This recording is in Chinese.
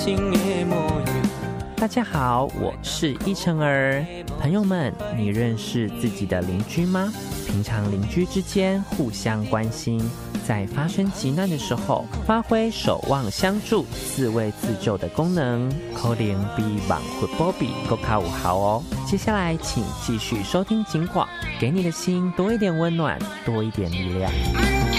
大家好，我是依晨儿。朋友们，你认识自己的邻居吗？平常邻居之间互相关心，在发生急难的时候，发挥守望相助、自卫自救的功能，可能比网活波比更加有效哦。接下来，请继续收听警广，给你的心多一点温暖，多一点力量。